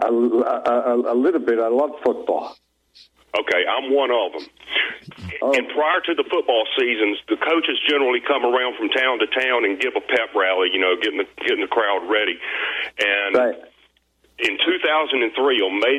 A little bit. I love football. Okay, I'm one of them. Oh. And prior to the football seasons, the coaches generally come around from town to town and give a pep rally, getting the crowd ready. And Right. in 2003, on May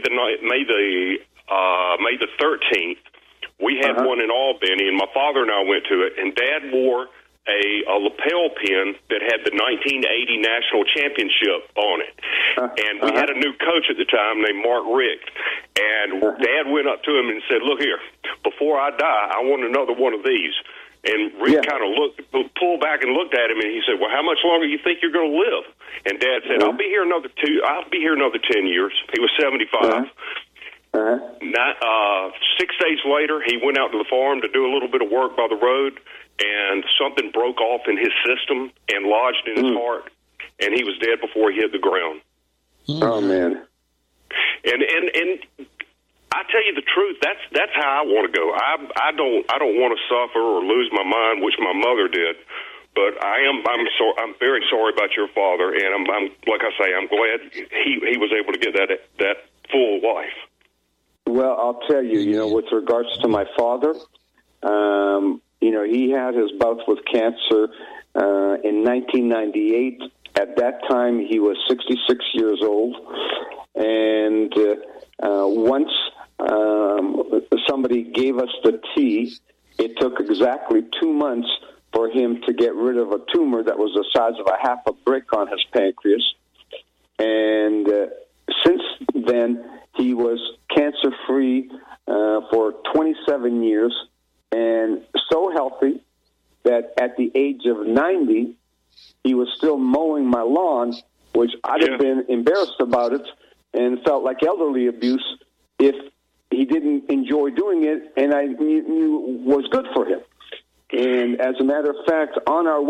the 13th, we had one in Albany, and my father and I went to it, and Dad wore a lapel pin that had the 1980 national championship on it. And we had a new coach at the time named Mark Richt. And Dad went up to him and said, "Look here, before I die, I want another one of these." And Rick kind of pulled back and looked at him, and he said, "Well, how much longer do you think you're going to live?" And Dad said, I'll be here another 10 years. He was 75. 6 days later, he went out to the farm to do a little bit of work by the road, and something broke off in his system and lodged in his heart, and he was dead before he hit the ground. Oh, man. And I tell you the truth, that's how I want to go. I don't want to suffer or lose my mind, which my mother did. But I'm very sorry about your father, and I'm like I say, I'm glad he was able to get that full life. Well, I'll tell you, with regards to my father, he had his bout with cancer in 1998. At that time, he was 66 years old, and once somebody gave us the tea, it took exactly 2 months for him to get rid of a tumor that was the size of a half a brick on his pancreas. And since then, he was cancer-free for 27 years and so healthy that at the age of 90, he was still mowing my lawn, which I'd have been embarrassed about it and felt like elderly abuse if he didn't enjoy doing it and I knew was good for him. And as a matter of fact, on our